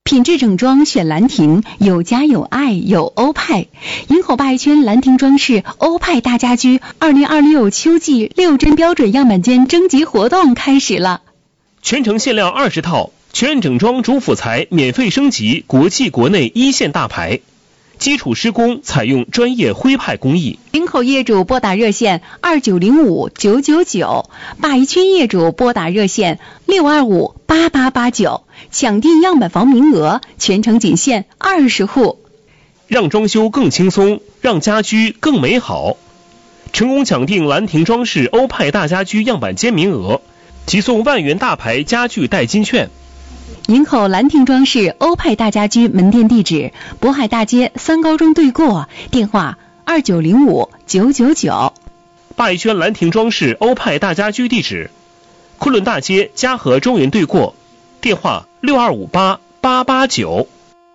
品质整装选兰亭，有家有爱有欧派。营口鲅鱼圈兰亭装饰欧派大家居2026秋季6针标准样板间征集活动开始了， 全程限量20套，全整装主辅材免费升级国际国内一线大牌，基础施工采用专业徽派工艺。 营口业主拨打热线2905-999，鲅鱼圈业主拨打热线625-8889，抢订样板房名额，全程仅限20户， 让装修更轻松，让家居更美好。成功抢订兰亭装饰欧派大家居样板间名额，即送万元大牌家具代金券。 营口兰亭装饰欧派大家居门店地址：渤海大街3高中对过，电话2905-999。 鲅鱼圈兰亭装饰欧派大家居地址：昆仑大街嘉禾中原对过，电话6258889。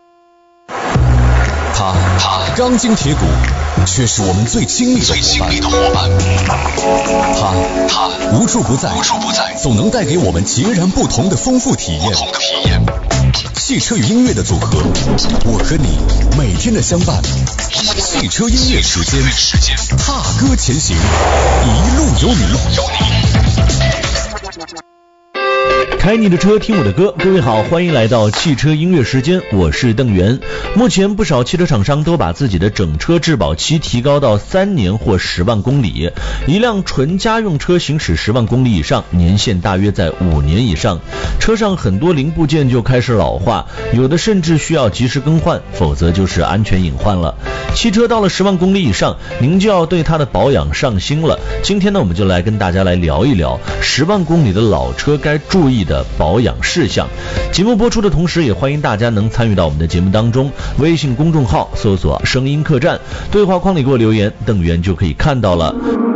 他钢筋铁骨，却是我们最亲密的伙伴。他无处不在，总能带给我们截然不同的丰富体验。汽车与音乐的组合，我和你每天的相伴。汽车音乐时间，踏歌前行，一路有你。 开你的车，听我的歌。各位好，欢迎来到汽车音乐时间，我是邓源。目前不少汽车厂商都把自己的整车质保期提高到3年或10万公里，一辆纯家用车行驶10万公里以上，年限大约在5年以上，车上很多零部件就开始老化，有的甚至需要及时更换，否则就是安全隐患了。汽车到了10万公里以上，您就要对它的保养上心了。今天呢，我们就来跟大家来聊一聊10万公里的老车该注意的保养事项。节目播出的同时，也欢迎大家能参与到我们的节目当中，微信公众号搜索声音客栈，对话框里给我留言，邓源就可以看到了。